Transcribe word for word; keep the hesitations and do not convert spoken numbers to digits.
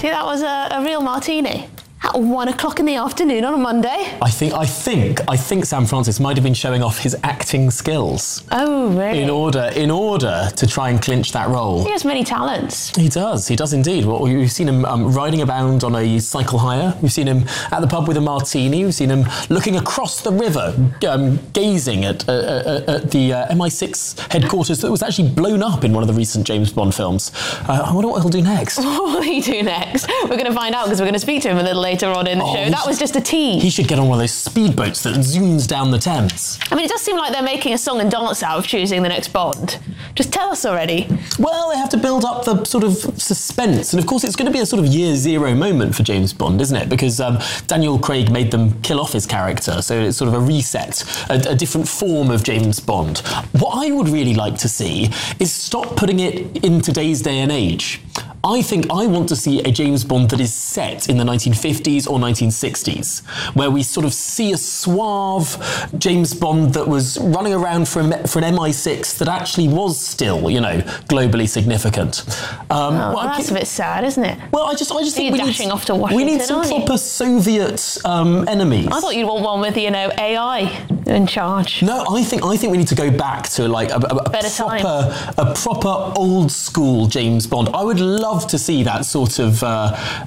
think that was a, a real martini? At one o'clock in the afternoon on a Monday? I think, I think, I think Sam Francis might have been showing off his acting skills. Oh, really? In order, in order to try and clinch that role. He has many talents. He does, he does indeed. Well, we've seen him um, riding about on a cycle hire. We've seen him at the pub with a martini. We've seen him looking across the river, um, gazing at, uh, uh, at the uh, M I six headquarters that was actually blown up in one of the recent James Bond films. Uh, I wonder what he'll do next. What will he do next? We're going to find out because we're going to speak to him a little later on in the Oh, show. That should, was just a tease. He should get on one of those speedboats that zooms down the Thames. I mean, it does seem like they're making a song and dance out of choosing the next Bond. Just tell us already. Well, they have to build up the sort of suspense. And of course, it's going to be a sort of year zero moment for James Bond, isn't it? Because um, Daniel Craig made them kill off his character. So it's sort of a reset, a, a different form of James Bond. What I would really like to see is stop putting it in today's day and age. I think I want to see a James Bond that is set in the nineteen fifties or nineteen sixties, where we sort of see a suave James Bond that was running around for, a, for an M I six that actually was still, you know, globally significant. Um, Oh, well, well, that's a bit sad, isn't it? Well, I just, I just think You're we dashing need, off to we need Washington, some aren't you? proper Soviet um, enemies. I thought you'd want one with, you know, A I in charge. No, I think I think we need to go back to like a, a, a Better proper time. a proper old school James Bond. I would love to see that sort of uh,